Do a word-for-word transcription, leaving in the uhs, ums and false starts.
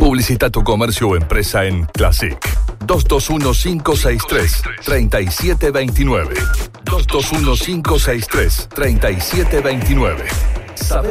Publicita tu comercio o empresa en Classic. dos dos uno, cinco seis tres, tres siete dos nueve. dos dos uno, cinco seis tres, tres siete dos nueve.